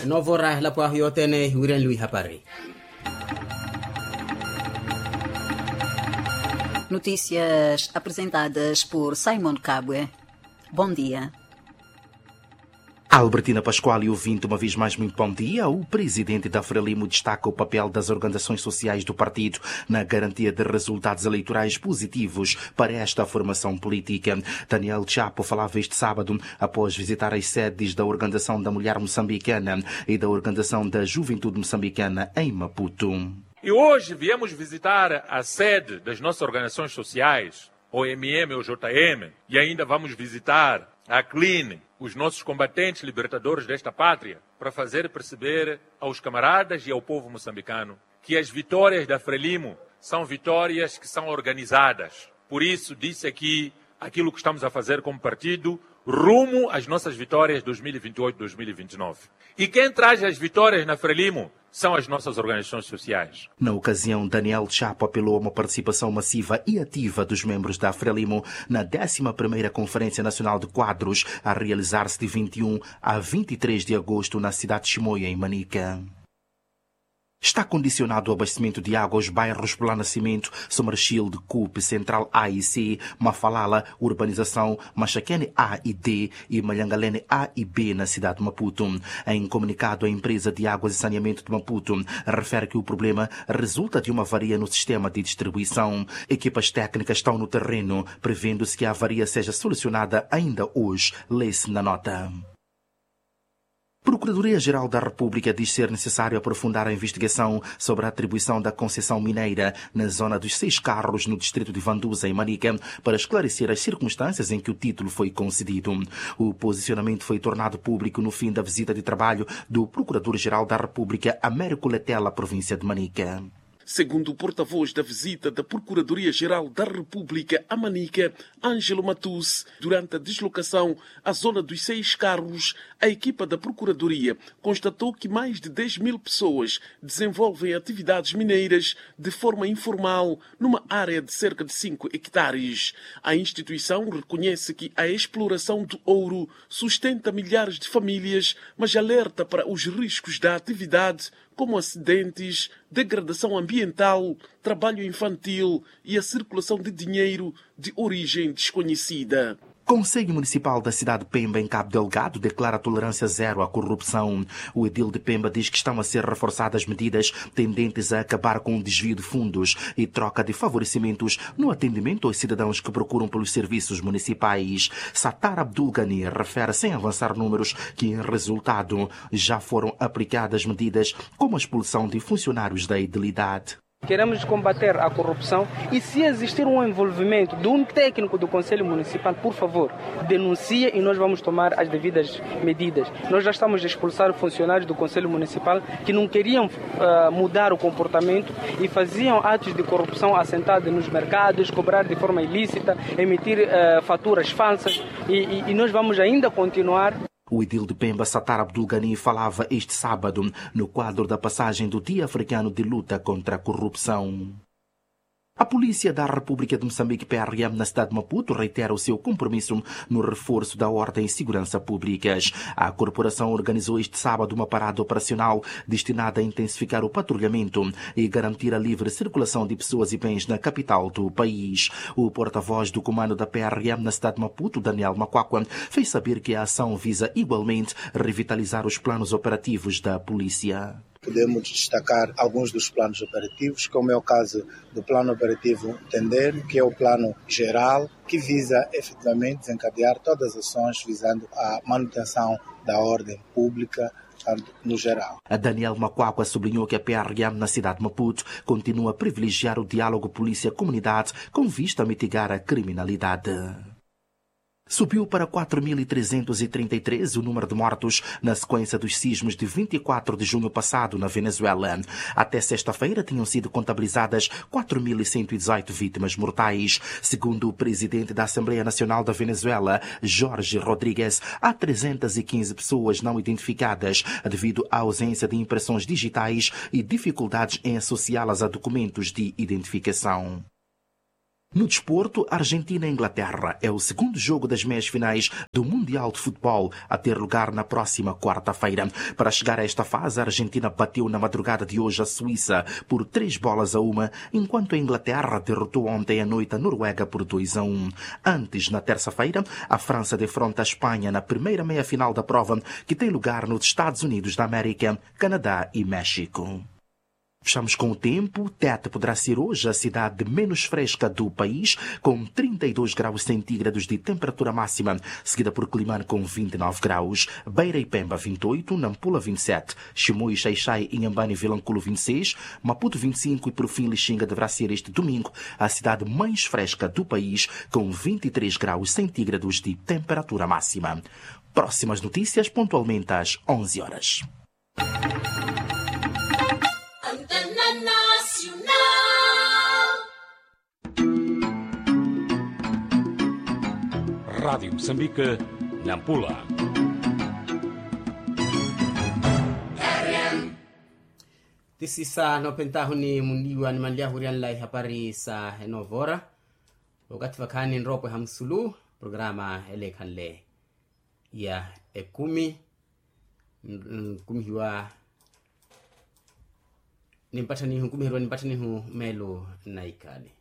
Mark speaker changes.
Speaker 1: novo ra la kwa yotene wiren lui hapari.
Speaker 2: Notícias apresentadas por Simon Kabwe. Bom dia.
Speaker 3: Albertina Pascoal e ouvinte, uma vez mais muito bom dia. O presidente da Frelimo destaca o papel das organizações sociais do partido na garantia de resultados eleitorais positivos para esta formação política. Daniel Chapo falava este sábado após visitar as sedes da Organização da Mulher Moçambicana e da Organização da Juventude Moçambicana em Maputo.
Speaker 4: E hoje viemos visitar a sede das nossas organizações sociais, OMM ou JM, e ainda vamos visitar a CLIN, os nossos combatentes libertadores desta pátria, para fazer perceber aos camaradas e ao povo moçambicano que as vitórias da Frelimo são vitórias que são organizadas. Por isso, disse aqui aquilo que estamos a fazer como partido rumo às nossas vitórias 2028-2029. E quem traz as vitórias na Frelimo são as nossas organizações sociais.
Speaker 3: Na ocasião, Daniel Chapo apelou a uma participação massiva e ativa dos membros da Frelimo na 11ª Conferência Nacional de Quadros, a realizar-se de 21 a 23 de agosto na cidade de Chimoio, em Manica. Está condicionado o abastecimento de água aos bairros Plano Nascimento, Somerchilde, Cupe, Central A e C, Mafalala, Urbanização, Machaquene A e D e Malhangalene A e B na cidade de Maputo. Em comunicado, a empresa de águas e saneamento de Maputo refere que o problema resulta de uma avaria no sistema de distribuição. Equipas técnicas estão no terreno, prevendo-se que a avaria seja solucionada ainda hoje, lê-se na nota. Procuradoria-Geral da República diz ser necessário aprofundar a investigação sobre a atribuição da concessão mineira na zona dos 6 Carros, no distrito de Vanduza, em Manica, para esclarecer as circunstâncias em que o título foi concedido. O posicionamento foi tornado público no fim da visita de trabalho do Procurador-Geral da República, Américo Letela, província de Manica.
Speaker 5: Segundo o porta-voz da visita da Procuradoria-Geral da República a Manica, Ângelo Matus, durante a deslocação à zona dos 6 Carros, a equipa da Procuradoria constatou que mais de 10 mil pessoas desenvolvem atividades mineiras de forma informal numa área de cerca de 5 hectares. A instituição reconhece que a exploração do ouro sustenta milhares de famílias, mas alerta para os riscos da atividade, como acidentes, degradação ambiental, trabalho infantil e a circulação de dinheiro de origem desconhecida.
Speaker 3: Conselho Municipal da cidade de Pemba, em Cabo Delgado, declara tolerância zero à corrupção. O edil de Pemba diz que estão a ser reforçadas medidas tendentes a acabar com o desvio de fundos e troca de favorecimentos no atendimento aos cidadãos que procuram pelos serviços municipais. Satar Abdul Ghani refere, sem avançar números, que em resultado já foram aplicadas medidas como a expulsão de funcionários da edilidade.
Speaker 6: Queremos combater a corrupção e, se existir um envolvimento de um técnico do Conselho Municipal, por favor, denuncie e nós vamos tomar as devidas medidas. Nós já estamos a expulsar funcionários do Conselho Municipal que não queriam mudar o comportamento e faziam atos de corrupção assentados nos mercados, cobrar de forma ilícita, emitir faturas falsas e nós vamos ainda continuar.
Speaker 3: O edil de Pemba, Satar Abdul Ghani, falava este sábado no quadro da passagem do Dia Africano de Luta contra a Corrupção. A Polícia da República de Moçambique, PRM, na cidade de Maputo, reitera o seu compromisso no reforço da ordem e segurança públicas. A corporação organizou este sábado uma parada operacional destinada a intensificar o patrulhamento e garantir a livre circulação de pessoas e bens na capital do país. O porta-voz do comando da PRM na cidade de Maputo, Daniel Makwakwa, fez saber que a ação visa igualmente revitalizar os planos operativos da polícia.
Speaker 7: Podemos destacar alguns dos planos operativos, como é o caso do plano operativo Tender, que é o plano geral, que visa efetivamente desencadear todas as ações visando a manutenção da ordem pública no geral.
Speaker 3: A Daniel Makwakwa sublinhou que a PRM na cidade de Maputo continua a privilegiar o diálogo polícia-comunidade com vista a mitigar a criminalidade. Subiu para 4.333 o número de mortos na sequência dos sismos de 24 de junho passado na Venezuela. Até sexta-feira tinham sido contabilizadas 4.118 vítimas mortais. Segundo o presidente da Assembleia Nacional da Venezuela, Jorge Rodrigues, há 315 pessoas não identificadas devido à ausência de impressões digitais e dificuldades em associá-las a documentos de identificação. No desporto, Argentina e Inglaterra é o segundo jogo das meias finais do Mundial de Futebol a ter lugar na próxima quarta-feira. Para chegar a esta fase, a Argentina bateu na madrugada de hoje a Suíça por 3-1, enquanto a Inglaterra derrotou ontem à noite a Noruega por 2-1. Antes, na terça-feira, a França defronta a Espanha na primeira meia-final da prova, que tem lugar nos Estados Unidos da América, Canadá e México. Fechamos com o tempo. Tete poderá ser hoje a cidade menos fresca do país, com 32 graus centígrados de temperatura máxima, seguida por Climane com 29 graus, Beira e Pemba 28, Nampula 27, Chimoio, Xai-Xai, Inhambane e Vilanculo 26, Maputo 25 e por fim Lixinga deverá ser este domingo a cidade mais fresca do país, com 23 graus centígrados de temperatura máxima. Próximas notícias pontualmente às 11 horas.
Speaker 8: Rádio Moçambique, Nampula.
Speaker 1: Tisi saa nopentahuni mundiwa ni mandia hurian lai hapari sa Henovora. Wakati wakani nropo hamsulu programa ele kanle ya ekumi hiwa nimpatani hu melo naikali.